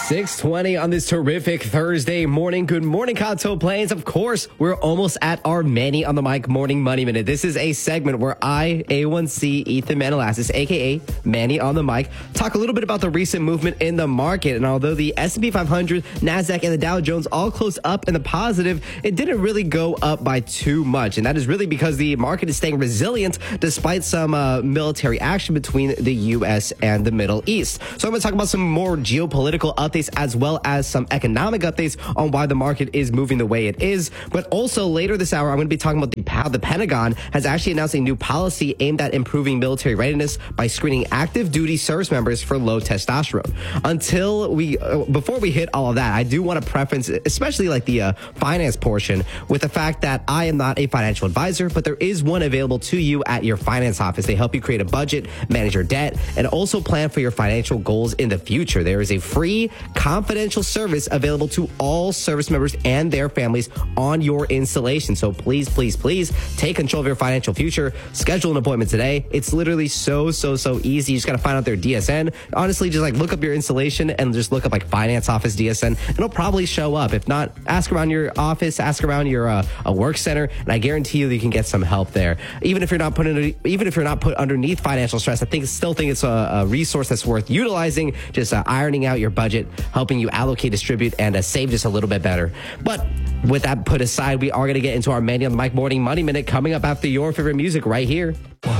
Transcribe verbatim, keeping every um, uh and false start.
six twenty on this terrific Thursday morning. Good morning, Kanto Plains. Of course, we're almost at our Manny on the Mic Morning Money Minute. This is a segment where I, A one C, Ethan Manilassis, a k a. Manny on the Mic, talk a little bit about the recent movement in the market. And although the S and P five hundred, NASDAQ, and the Dow Jones all closed up in the positive, it didn't really go up by too much. And that is really because the market is staying resilient despite some uh, military action between the U S and the Middle East. So I'm going to talk about some more geopolitical updates as well as some economic updates on why the market is moving the way it is. But also later this hour, I'm going to be talking about the, how the Pentagon has actually announced a new policy aimed at improving military readiness by screening active duty service members for low testosterone. Until we, uh, before we hit all of that, I do want to preference, especially like the uh, finance portion, with the fact that I am not a financial advisor, but there is one available to you at your finance office. They help you create a budget, manage your debt, and also plan for your financial goals in the future. There is a free, confidential service available to all service members and their families on your installation. So please, please, please take control of your financial future. Schedule an appointment today. It's literally so, so, so easy. You just got to find out their D S N. Honestly, just like look up your installation and just look up like finance office D S N, and it'll probably show up. If not, ask around your office, ask around your uh, a work center, and I guarantee you that you can get some help there. Even if you're not put in, even if you're not put underneath financial stress, I think still think it's a, a resource that's worth utilizing. Just uh, ironing out your budget, helping you allocate, distribute, and uh, save just a little bit better. But with that put aside, we are going to get into our Manny on the Mic Morning Money Minute coming up after your favorite music right here.